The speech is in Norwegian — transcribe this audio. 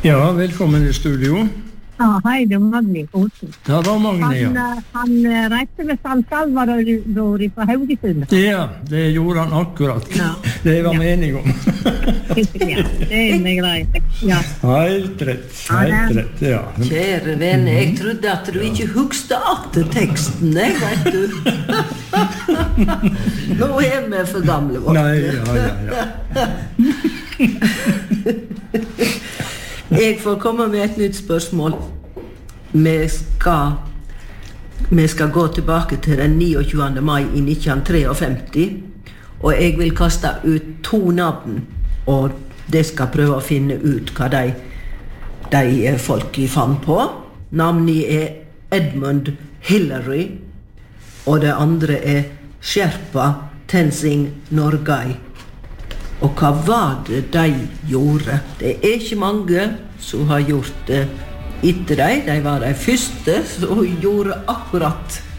Ja, velkommen I studio. Ja, hei, det Magni Olsen. Ja, da Magni, ja. Han reiste med San Salvador på Haugesund. Ja, det gjorde han akkurat. Ja. Det var meningen om. Ja, det greit. Ja. Helt rett, ja. Kjære venn, jeg trodde at du ikke hugste atter teksten, vet du. Nå vi for gamle vårt. Nei, ja. Jeg får komme med et nytt spørsmål. Vi skal gå tilbake til den 29. mai I 1953, og jeg vil kaste ut 2 navn, og de skal prøve å finne ut hva de folk fant på. Navnet Edmund Hillary, og det andre Sherpa Tenzing Norgay. Og hva var det de gjorde? Det ikke mange som har gjort det etter dem. De var de første som gjorde akkurat